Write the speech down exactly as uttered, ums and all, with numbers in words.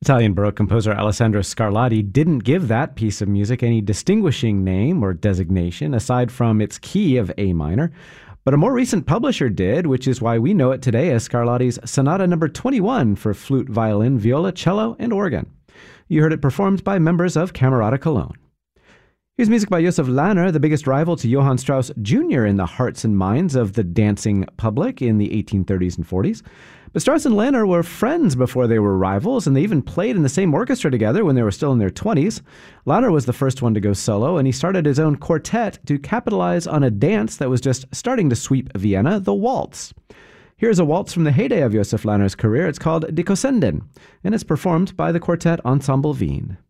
Italian Baroque composer Alessandro Scarlatti didn't give that piece of music any distinguishing name or designation aside from its key of A minor, but a more recent publisher did, which is why we know it today as Scarlatti's Sonata number twenty-one for flute, violin, viola, cello, and organ. You heard it performed by members of Camerata Cologne. Here's music by Josef Lahner, the biggest rival to Johann Strauss Junior in the hearts and minds of the dancing public in the eighteen thirties and forties. But Strauss and Lahner were friends before they were rivals, and they even played in the same orchestra together when they were still in their twenties. Lahner was the first one to go solo, and he started his own quartet to capitalize on a dance that was just starting to sweep Vienna, the waltz. Here's a waltz from the heyday of Josef Lahner's career. It's called Die Kossendin, and it's performed by the quartet Ensemble Wien.